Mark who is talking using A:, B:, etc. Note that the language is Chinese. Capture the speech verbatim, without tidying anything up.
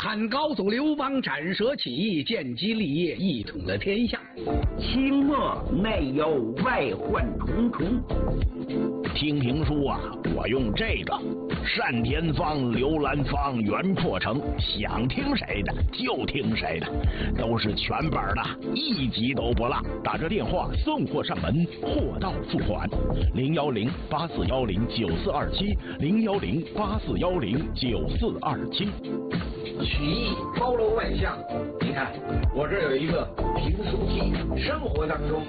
A: 汉高祖刘邦斩蛇起义，建基立业，一统了天下。
B: 清末内有外患重重。
C: 听评书啊，我用这个单田芳、刘兰芳、袁阔成，想听谁的就听谁的，都是全本的，一集都不落。打这电话送货上门，货到付款。零幺零八四幺零九四二七，零幺零八四幺零九四二七。
D: 曲艺包罗万象，你看我这有一个评书机，生活当中